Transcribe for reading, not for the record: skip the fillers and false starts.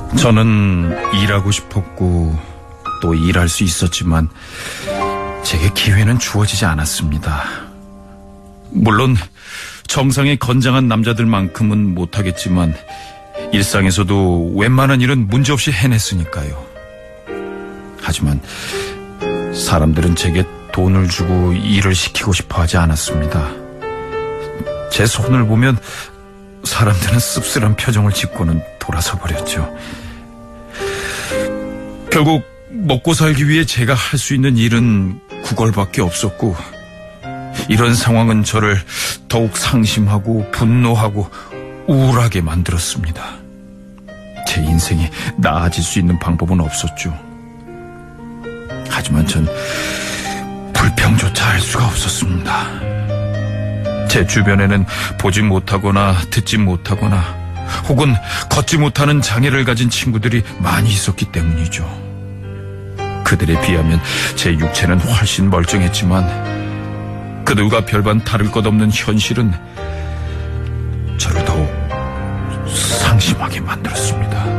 저는 일하고 싶었고 또 일할 수 있었지만 제게 기회는 주어지지 않았습니다. 물론 정상의 건장한 남자들만큼은 못하겠지만 일상에서도 웬만한 일은 문제없이 해냈으니까요. 하지만 사람들은 제게 돈을 주고 일을 시키고 싶어 하지 않았습니다. 제 손을 보면 사람들은 씁쓸한 표정을 짓고는 돌아서 버렸죠. 결국 먹고 살기 위해 제가 할 수 있는 일은 구걸밖에 없었고, 이런 상황은 저를 더욱 상심하고 분노하고 우울하게 만들었습니다. 제 인생이 나아질 수 있는 방법은 없었죠. 하지만 전 불평조차 할 수가 없었습니다. 제 주변에는 보지 못하거나 듣지 못하거나 혹은 걷지 못하는 장애를 가진 친구들이 많이 있었기 때문이죠. 그들에 비하면 제 육체는 훨씬 멀쩡했지만 그들과 별반 다를 것 없는 현실은 저를 더욱 상심하게 만들었습니다.